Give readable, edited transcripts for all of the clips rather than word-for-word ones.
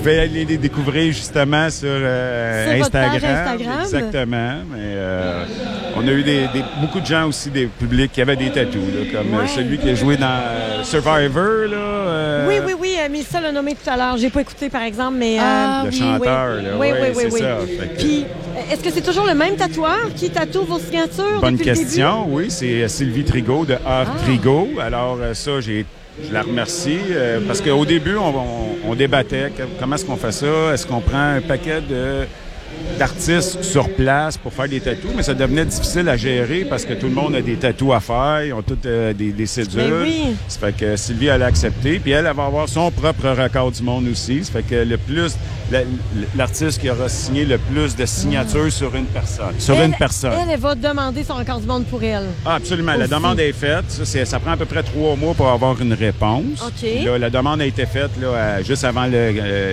pouvez aller les découvrir justement sur votre page Instagram. Exactement. Mais on a eu beaucoup de gens aussi, des publics qui avaient des tatous, là, comme celui qui a joué dans Survivor. Là, Oui. Mélissa l'a nommé tout à l'heure. J'ai pas écouté, par exemple, mais... le chanteur, là. Oui. C'est ça. Puis, est-ce que c'est toujours le même tatoueur qui tatoue vos signatures Bonne depuis question, le début? oui. C'est Sylvie Trigot de Art Trigot. Alors, ça, je la remercie parce qu'au début, on débattait. Comment est-ce qu'on fait ça? Est-ce qu'on prend un paquet d'artistes sur place pour faire des tatous? Mais ça devenait difficile à gérer parce que tout le monde a des tatous à faire. Ils ont toutes des cédules. Ben oui. Ça fait que Sylvie, elle a accepté. Puis elle va avoir son propre record du monde aussi. Ça fait que l'artiste qui aura signé le plus de signatures sur une personne. Elle va demander son record du monde pour elle. Ah, absolument. Aussi. La demande est faite. Ça prend à peu près 3 mois pour avoir une réponse. OK. Là, la demande a été faite là, juste avant le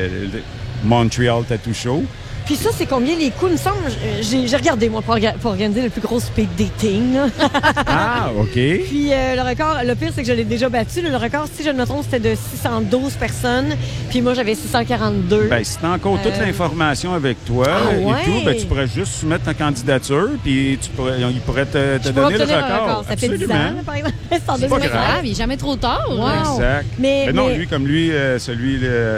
Montreal Tattoo Show. Puis ça, c'est combien les coûts? Il me semble, j'ai regardé, moi, pour organiser le plus gros speed dating. Là. Ah, OK. Puis le record, le pire, c'est que je l'ai déjà battu. Le record, si je ne me trompe, c'était de 612 personnes. Puis moi, j'avais 642. Bien, si tu as encore toute l'information avec toi et tout, ben, tu pourrais juste soumettre ta candidature, puis il pourrait te donner le record. Ça fait 10 ans, là, par exemple. C'est pas grave. Il n'est jamais trop tard. Wow. Exact. Mais non, lui, celui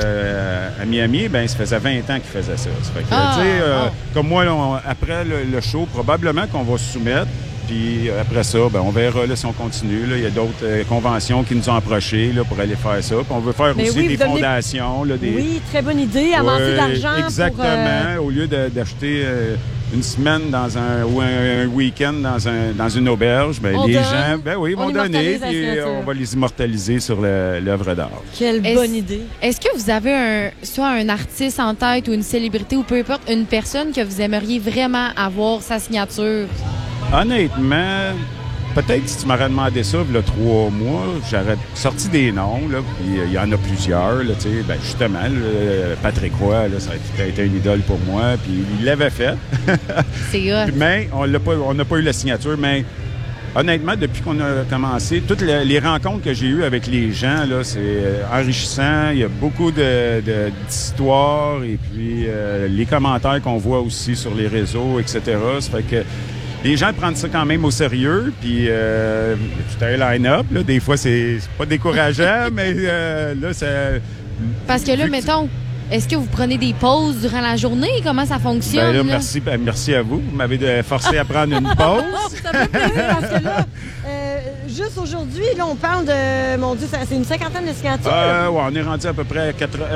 à Miami, ben, ça faisait 20 ans qu'il faisait ça. Ça fait que, comme moi, là, après le show, probablement qu'on va se soumettre. Puis après ça, ben, on verra là, si on continue. Là. Il y a d'autres conventions qui nous ont approchés là, pour aller faire ça. Puis on veut faire aussi des fondations. Là, Oui, très bonne idée. Amasser de l'argent. Exactement. Au lieu d'acheter une semaine ou un week-end dans une auberge, ben, les gens vont donner. Puis on va les immortaliser sur l'œuvre d'art. Quelle bonne idée. Est-ce que vous avez soit un artiste en tête ou une célébrité ou peu importe, une personne que vous aimeriez vraiment avoir sa signature? Honnêtement, peut-être si tu m'aurais demandé ça il y a 3 mois, j'aurais sorti des noms, là, puis il y en a plusieurs, là, tu sais, ben justement, Patrick Roy, là, ça a été une idole pour moi, puis il l'avait fait. C'est hot. Mais on n'a pas eu la signature, mais honnêtement, depuis qu'on a commencé, toutes les rencontres que j'ai eues avec les gens, là, c'est enrichissant, il y a beaucoup d'histoires, et puis les commentaires qu'on voit aussi sur les réseaux, etc., ça fait que les gens prennent ça quand même au sérieux, puis tout un line-up, là, des fois, c'est pas décourageant, mais là, c'est... Parce que là, mettons, est-ce que vous prenez des pauses durant la journée? Comment ça fonctionne? Ben là, merci à vous. Vous m'avez forcé à prendre une pause. Ça fait plaisir parce que là, juste aujourd'hui, là, on parle de, mon Dieu, c'est une 50aine de signatures. On est rendu à peu près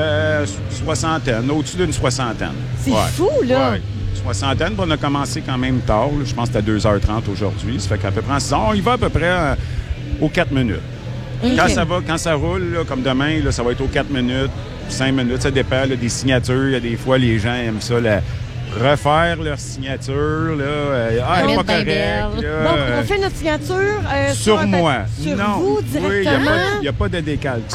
à soixantaine, au-dessus d'une soixantaine. C'est fou, là! Ouais. Soixantaine, on a commencé quand même tard. Là, je pense que c'était à 2h30 aujourd'hui. Ça fait qu'à peu près en 6 heures, on y va à peu près aux 4 minutes. Okay. Quand ça roule, là, comme demain, là, ça va être aux 4 minutes, 5 minutes. Ça dépend là, des signatures. Il y a des fois, les gens aiment ça, refaire leur signature. Là, elle n'est pas correcte. Donc, on fait notre signature sur moi. Sur non. vous directement? Il n'y a pas de décalque.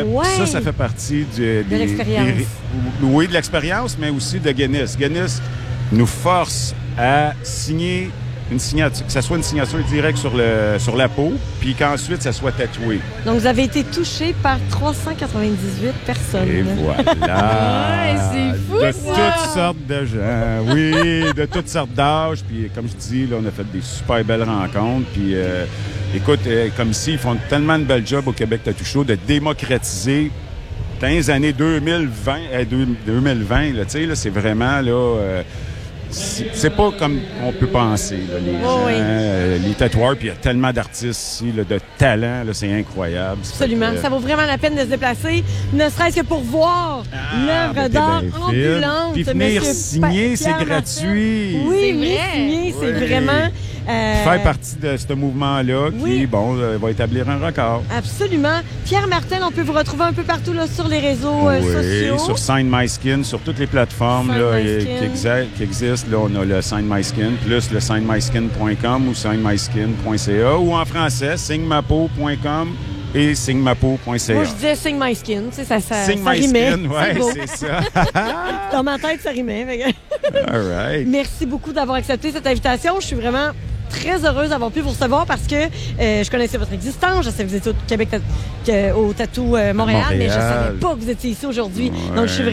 Ça fait partie de l'expérience. Oui, de l'expérience, mais aussi de Guinness. Guinness nous force à signer une signature, que ce soit une signature directe sur la peau, puis qu'ensuite, ça soit tatoué. Donc, vous avez été touché par 398 personnes. Et voilà! C'est fou, de toutes sortes de gens, oui, de toutes sortes d'âges. Puis, comme je dis, là, on a fait des super belles rencontres. Puis, écoute, comme ici, ils font tellement de belles jobs au Québec Tattoo Show de démocratiser dans les années 2020, là, tu sais, là, c'est vraiment, là... c'est pas comme on peut penser, là, les gens, les tatoueurs, puis il y a tellement d'artistes ici, là, de talent, là, c'est incroyable. Absolument, ça vaut vraiment la peine de se déplacer, ne serait-ce que pour voir l'œuvre d'art ambulante. Puis venir signer, c'est gratuit. Oui, venir signer, c'est vraiment... faire partie de ce mouvement-là qui, va établir un record. Absolument. Pierre Martel, on peut vous retrouver un peu partout là, sur les réseaux sociaux. Sur Sign My Skin, sur toutes les plateformes là, qui existent. Là, on a le Sign My Skin, plus le signmyskin.com ou signmyskin.ca ou en français, signmapo.com et signmapo.ca. Moi, je disais Sign My Skin. Tu sais, ça My rimait. Skin, oui, c'est ça. Dans ma tête, ça rimait. All right. Merci beaucoup d'avoir accepté cette invitation. Je suis vraiment très heureuse d'avoir pu vous recevoir parce que je connaissais votre existence. Je sais que vous étiez au Québec, au Tattoo Montréal, mais je ne savais pas que vous étiez ici aujourd'hui. Ouais. Donc, je suis